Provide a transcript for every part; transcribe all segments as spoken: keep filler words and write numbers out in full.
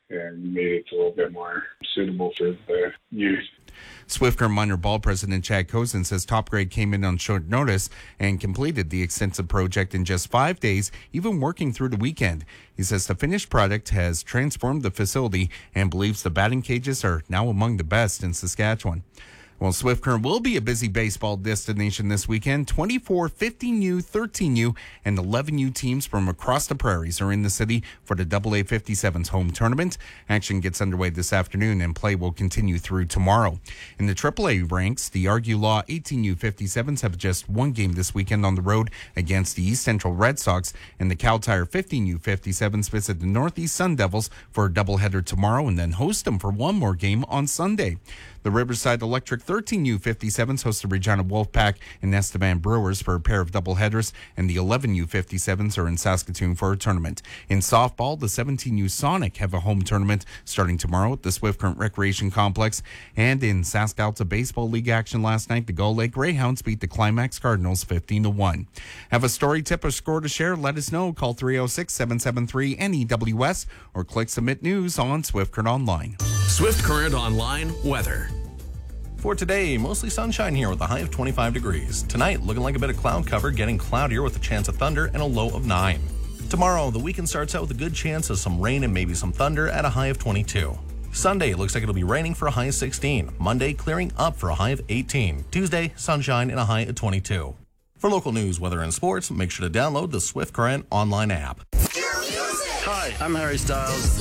and made it a little bit more suitable for the youth. Swift Current Minor Ball President Chad Cozen says Top Grade came in on short notice and completed the extensive project in just five days, even working through the weekend. He says the finished product has transformed the facility and believes the batting cages are now among the best in Saskatchewan. Well, Swift Current will be a busy baseball destination this weekend. twenty-four fifteen U, thirteen U, and eleven U teams from across the prairies are in the city for the double A fifty-seven's home tournament. Action gets underway this afternoon, and play will continue through tomorrow. In the triple A ranks, the Argue Law eighteen U fifty-sevens have just one game this weekend on the road against the East Central Red Sox, and the Cal Tire fifteen U fifty-sevens visit the Northeast Sun Devils for a doubleheader tomorrow and then host them for one more game on Sunday. The Riverside Electric thirteen U fifty-sevens host the Regina Wolfpack and Estevan Brewers for a pair of doubleheaders, and the eleven U fifty-sevens are in Saskatoon for a tournament. In softball, the seventeen U Sonic have a home tournament starting tomorrow at the Swift Current Recreation Complex. And in Sask-Alta Baseball League action last night, the Gull Lake Greyhounds beat the Climax Cardinals fifteen to one. Have a story, tip, or score to share? Let us know. Call three oh six, seven seven three, N E W S or click Submit News on Swift Current Online. Swift Current Online weather. For today, mostly sunshine here with a high of twenty-five degrees. Tonight, looking like a bit of cloud cover, getting cloudier with a chance of thunder and a low of nine. Tomorrow, the weekend starts out with a good chance of some rain and maybe some thunder at a high of twenty-two. Sunday, looks like it'll be raining for a high of sixteen. Monday, clearing up for a high of eighteen. Tuesday, sunshine and a high of twenty-two. For local news, weather, and sports, make sure to download the Swift Current online app. Hi, I'm Harry Styles.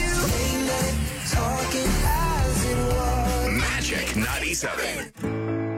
Magic ninety-seven.